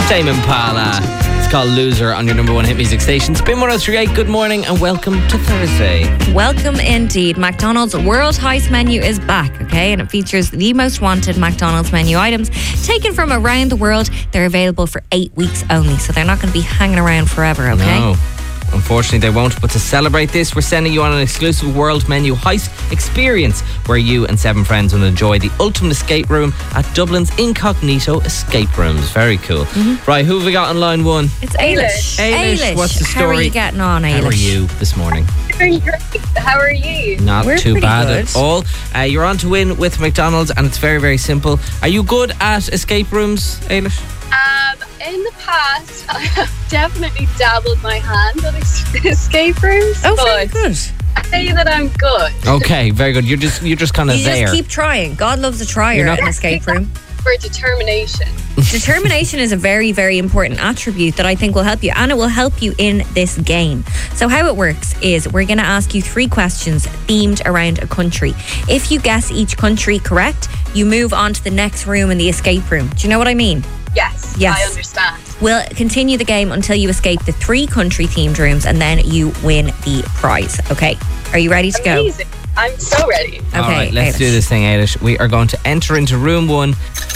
Tame Impala. It's called Loser on your number one hit music station. Spin 103.8. Good morning and welcome to Thursday. Welcome indeed. McDonald's World Heist menu is back, okay? And it features the most wanted McDonald's menu items taken from around the world. They're available for 8 weeks only, so they're not going to be hanging around forever, okay? No. Unfortunately, they won't. But to celebrate this, we're sending you on an exclusive World Menu Heist experience where you and 7 friends will enjoy the ultimate escape room at Dublin's Incognito Escape Rooms. Very cool. Right, who have we got on line 1? It's Ailish. Ailish, what's the story? How are you getting on, Ailish? How are you this morning? Doing great. How are you? Not We're too pretty bad good. at all. You're on to win with McDonald's, and it's very, very simple. Are you good at escape rooms, Ailish? In the past, I have definitely dabbled my hand on escape rooms. Oh, very but good. I say that I'm good. Okay, very good. You're just kind of You there. just keep trying. God loves a trier You're not- in an escape room. For determination. Determination is a very, very important attribute that I think will help you, and it will help you in this game. So how it works is we're going to ask you 3 questions themed around a country. If you guess each country correct, you move on to the next room in the escape room. Do you know what I mean? Yes, Yes. I understand. We'll continue the game until you escape the 3 country-themed rooms, and then you win the prize. Okay, are you ready to go? Amazing. I'm so ready. Okay, All right, let's Ailish. do this thing, Ailish. We are going to enter into room 1.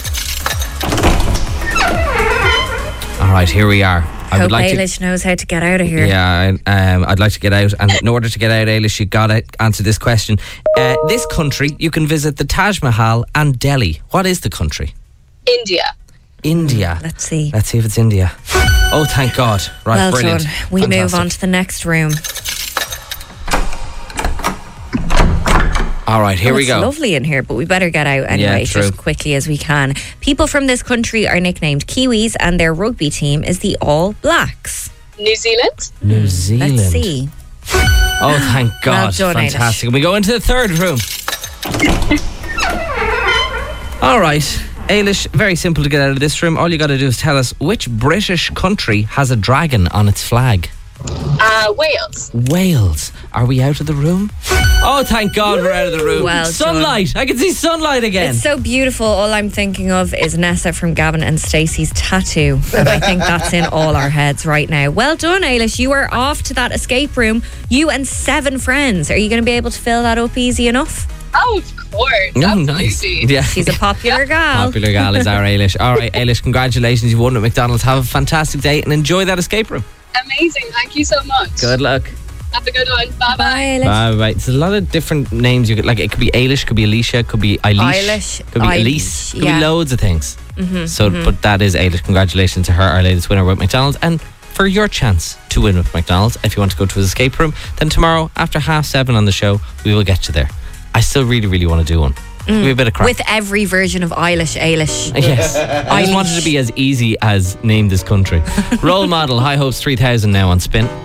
All right, here we are. I Hope would like Ailish knows how to get out of here. Yeah, I'd like to get out, and in order to get out, Ailish, you got to answer this question. This country, you can visit the Taj Mahal and Delhi. What is the country? India. India. Let's see. Let's see if it's India. Oh, thank God. Right, Well brilliant. done. We move Fantastic. on to the next room. All right, here we It's go. lovely in here, but we better get out anyway, Yeah, true. just quickly as we can. People from this country are nicknamed Kiwis, and their rugby team is the All Blacks. New Zealand. New Zealand. Let's see. Oh, thank God. Well done, Fantastic. And we go into the third room. All right. Ailish, very simple to get out of this room. All you got to do is tell us which British country has a dragon on its flag. Wales. Wales. Are we out of the room? Oh, thank God we're out of the room. Well sunlight. I can see sunlight again. It's so beautiful. All I'm thinking of is Nessa from Gavin and Stacey's tattoo. And I think that's in all our heads right now. Well done, Ailish. You are off to that escape room. You and 7 friends. Are you going to be able to fill that up easy enough? Oh, of course. Oh, nice. Absolutely. Yeah. She's a popular gal. Popular gal is our Ailish. All right, Ailish, congratulations. You've won at McDonald's. Have a fantastic day and enjoy that escape room. Amazing. Thank you so much. Good luck. Have a good one. Bye-bye. Bye, Ailish. Bye. There's a lot of different names you could, like, it could be Ailish, could be Alicia, could be Eilish, could be Elise, could be loads of things. But that is Ailish. Congratulations to her, our latest winner with McDonald's. And for your chance to win with McDonald's, if you want to go to his escape room, then tomorrow after 7:30 on the show, we will get you there. I still really, really want to do one. Give me a bit of crack. With every version of Ailish. Yes. I just wanted it to be as easy as name this country. Role Model, High Hopes 3000 now on Spin.